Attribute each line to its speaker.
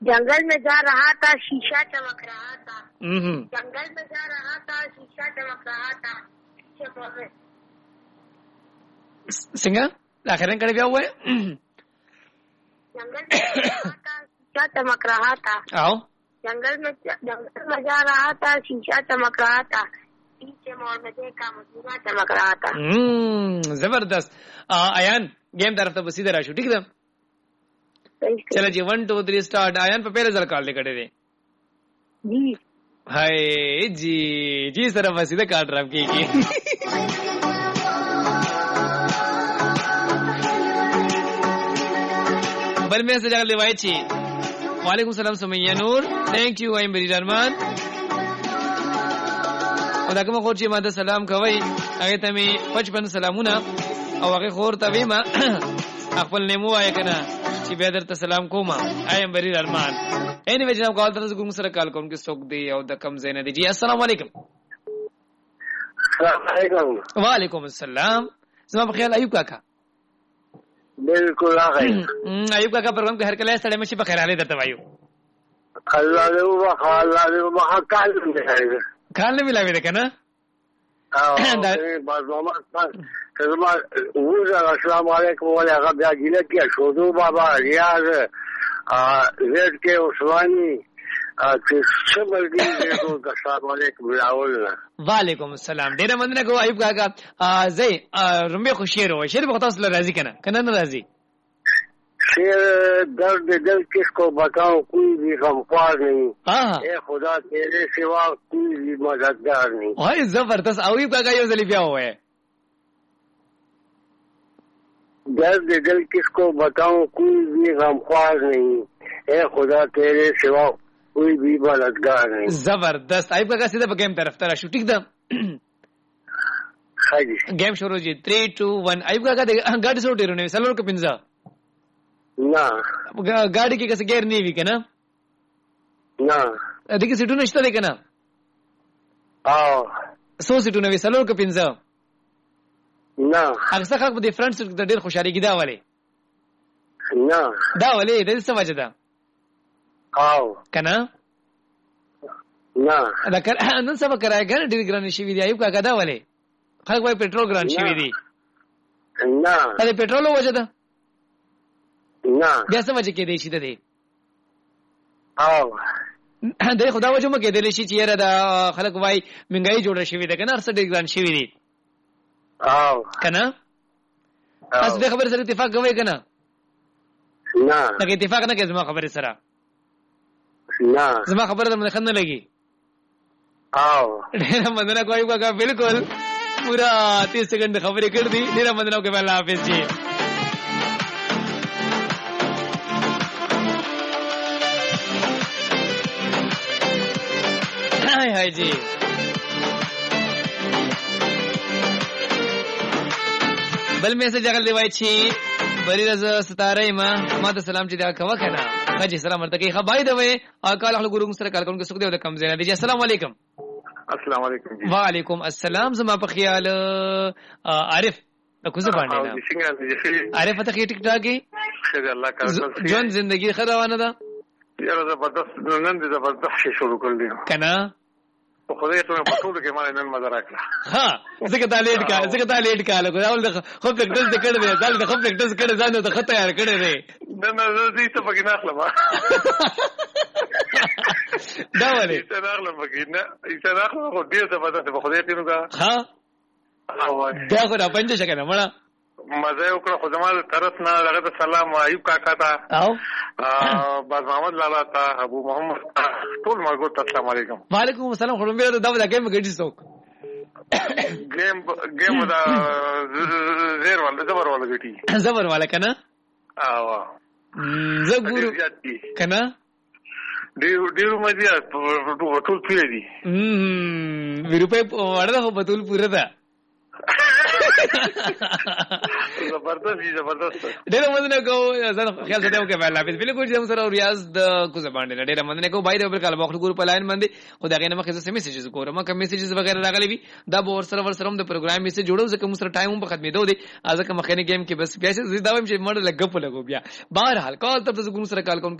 Speaker 1: जंगल में जा रहा था शीशा चमक रहा था। जंगल में जा रहा था शीशा चमक रहा था।
Speaker 2: څنګه اخرن کړي بیا وای
Speaker 1: जंगल में जा रहा था शीशा चमक रहा था।
Speaker 2: او
Speaker 1: जंगल में जा रहा था शीशा चमक रहा था। पीछे मोड़ में देखा मसूरा चमक रहा था।
Speaker 2: زبردست आयान गेम तरफ ته بسیده راشو ٹھیک ده चलो जी 1 2 3 स्टार्ट आयान पे पहले जल काट ले कड़े दे
Speaker 1: जी
Speaker 2: हाय जी जी सर बसीदे काट रहा की बल में से जगह लेवाई छी वालेकुम सलाम सुमैया नूर thank you I am very Armaan او دا کوم خور چې ماده سلام کوي هغه ته می 55 سلامونه او هغه خور ته ویما خپل نیمو وای کنه چې به درته سلام کوم آی ایم ویری ارمان اینی وی جناب کال تاسو کوم سره کال کوم کې څوک دی او د کم زین دی جی السلام علیکم
Speaker 3: السلام علیکم
Speaker 2: وعلیکم السلام زما په خیال ایوب کاکا
Speaker 3: بالکل راغی
Speaker 2: ایوب کاکا پروګرام کې هر کله سره مشي په خیراله درته وایو
Speaker 3: الله دې وبخا الله دې وبخا کال دې
Speaker 2: کال نه ملاوي ده کنه
Speaker 3: باز محمد السلام علیکم وعلیکم هغه بیا ګیله کې شودو بابا ریاض زید کې عثماني چې څومره دې السلام علیکم
Speaker 2: وعلیکم السلام ډیر مننه کو ایوب کاکا زه رمبه خوشی رو شیر په تاسو راضی کنه کنه راضی
Speaker 3: شیر درد دل کس کو بتاؤں کوئی بھی غمخوار نہیں اے خدا تیرے سوا کوئی بھی مددگار نہیں
Speaker 2: اوه زبردست ایوب کاکا یو ځلی بیا وای
Speaker 3: درد دل کس کو بتاؤں کوئی بھی غمخوار نہیں اے خدا تیرے سوا کوئی بھی مددگار نہیں
Speaker 2: زبردست ایوب کاکا سیده په گیم طرف تر شو ټیک ده
Speaker 3: خاجی
Speaker 2: گیم شروع جی 3 2 1 ایوب کاکا د ګاډي سره ډیرونه سلور کو پنځه
Speaker 3: نه
Speaker 2: ګاډي کې کس ګیر نیوي کنه
Speaker 3: نه
Speaker 2: دغه سیټونه نشته ده کنه
Speaker 3: او
Speaker 2: سو سیټونه وی سلور کو پنځه
Speaker 3: نه
Speaker 2: اکثر خلک د فرند سیټ ډیر خوشالي کیدا والے
Speaker 3: نه
Speaker 2: دا والے د څه وجه ده
Speaker 3: او
Speaker 2: کنه
Speaker 3: نه
Speaker 2: دا کار نن سبا کرای ګر ډیر ګران شي وی دی ایوب کاکا دا والے خلک وای پېټرول ګران شي وی دی
Speaker 3: نه
Speaker 2: دا پېټرول وجه ده
Speaker 3: نه
Speaker 2: بیا څه وجه کې دی شي ده
Speaker 3: او
Speaker 2: دا خدا وجه مکه دی شي چې یاره دا خلک وای منګای جوړه شي ده کنه ارسه ډیر ګران شي وی دی
Speaker 3: او
Speaker 2: کنه تاسو د خبر سره اتفاق کوي کنه
Speaker 3: نه
Speaker 2: دا اتفاق نه کوي زما خبره سره
Speaker 3: نه
Speaker 2: زما خبره د من خنه لګي
Speaker 3: او
Speaker 2: ډیر مننه کوي کاکا بالکل پورا 30 سکند خبرې کړې دي ډیر مننه کوي الله حافظ جی هاي جی بل میسج اگل دی وای چی بری رز ستاره ما ته سلام چې دا کوا کنه حاجی سلام ورته کی خبای دی وای اکال خل ګورو سره کال کوم کې سګ دی د کم زینه دی السلام علیکم
Speaker 3: السلام علیکم
Speaker 2: وعلیکم السلام زما په خیال عارف کوزه باندې نه عارف ته ټیک ټاکي
Speaker 3: خیر الله کا
Speaker 2: جون زندگی خروانه ده
Speaker 3: یاره زبردست نن دې زبردست شروع کړل
Speaker 2: کنه
Speaker 3: خدای ته په ټول کې مال نن مزه راکړه
Speaker 2: ها زګه دا لیټ کا لګو اول د خو پریکټس د کړه دی ځل د خو پریکټس کړه ځانو ته خطا یار کړه دی
Speaker 3: نه زه څه پکې نه اخلم
Speaker 2: دا ولې
Speaker 3: څه نه اخلم پکې نه څه نه اخلم خو دې ته پته په خدای ته نو کا
Speaker 2: ها دا خو دا پنځه شکنه مړه
Speaker 3: مزه وکړه خو زما طرف نه لغه سلام ایوب کاکا ته
Speaker 2: او
Speaker 3: باز محمد لالا ته ابو محمد ټول مرګو ته السلام علیکم
Speaker 2: وعلیکم السلام خو مې دا دا گیم ګډی څوک
Speaker 3: گیم دا زبر والا ګټي
Speaker 2: زبر والا کنه
Speaker 3: او
Speaker 2: زګورو کنه
Speaker 3: ډیرو مزه ټول پیری دي
Speaker 2: روپے وړه په ټول پوره ده
Speaker 3: زبردست
Speaker 2: ډېر مننه کوم ځان خیال ساتم کې الله حافظ بالکل چې موږ سره ریاض د کوزه باندې ډېر مننه کوم باید په کال مخلوق ګور په لاین باندې خدای غنه مخه زه میسیجز کوم ما کوم میسیجز وغیرہ راغلي وي دا به ور سره د پروګرام میسیج جوړو ځکه موږ سره ټایم په ختمېدو دي ځکه مخینه گیم کې بس بیا چې زیاده ویم چې مړ لګ په لګو بیا بهر حال کال تر څو موږ سره کال کوم